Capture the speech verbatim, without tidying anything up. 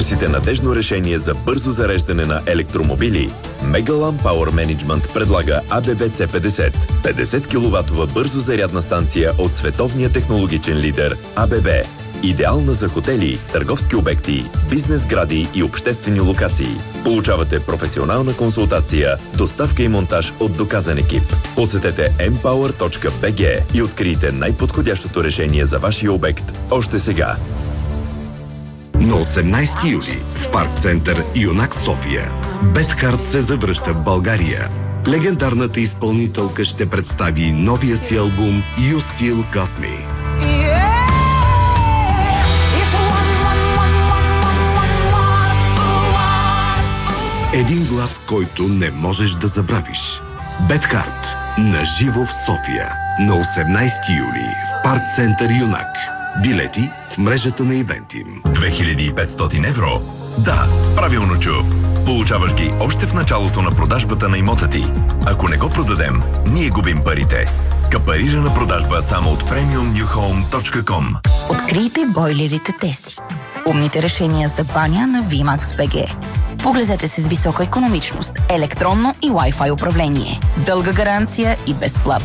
Търсите надежно решение за бързо зареждане на електромобили? Megalan Power Management предлага А Б Б С петдесет. петдесет киловатова бързо зарядна станция от световния технологичен лидер А Б Б. Идеална за хотели, търговски обекти, бизнес сгради и обществени локации. Получавате професионална консултация, доставка и монтаж от доказан екип. Посетете ем пауър точка би джи и открийте най-подходящото решение за вашия обект още сега. На осемнайсети юли в Парк Център Юнак София Бетхарт се завръща в България. Легендарната изпълнителка ще представи новия си албум You Still Got Me. Един глас, който не можеш да забравиш. Бетхарт на живо в София на осемнайсети юли в Парк Център Юнак. Билети в мрежата на Ивентим. две хиляди и петстотин евро? Да, правилно чу. Получаваш ги още в началото на продажбата на имота ти. Ако не го продадем, ние губим парите. Капарирана продажба само от премиум ню хоум точка ком. Открийте бойлерите Теси. Умните решения за баня на Вимакс БГ. Поглезете се с висока икономичност, електронно и Wi-Fi управление, дълга гаранция и безплатно